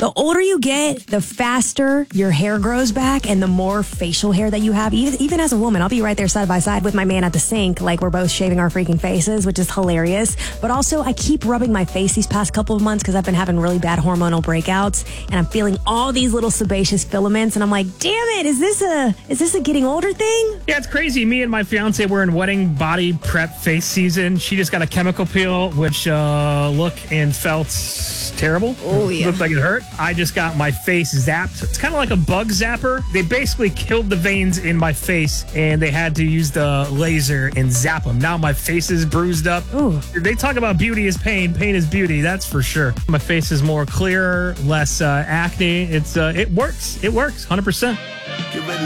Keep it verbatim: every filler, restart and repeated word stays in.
The older you get, the faster your hair grows back and the more facial hair that you have. Even, even as a woman, I'll be right there side by side with my man at the sink, like we're both shaving our freaking faces, which is hilarious. But also, I keep rubbing my face these past couple of months because I've been having really bad hormonal breakouts, and I'm feeling all these little sebaceous filaments, and I'm like, damn it, is this a is this a getting older thing? Yeah, it's crazy. Me and my fiance were in wedding body prep face season. She just got a chemical peel, which uh, looked and felt terrible. Oh, yeah. Looked like it hurt. I just got my face zapped. It's kind of like a bug zapper. They basically killed the veins in my face, and they had to use the laser and zap them. Now my face is bruised up. Ooh. They talk about beauty is pain. Pain is beauty. That's for sure. My face is more clearer, less uh, acne. It's uh, it works. It works. one hundred percent.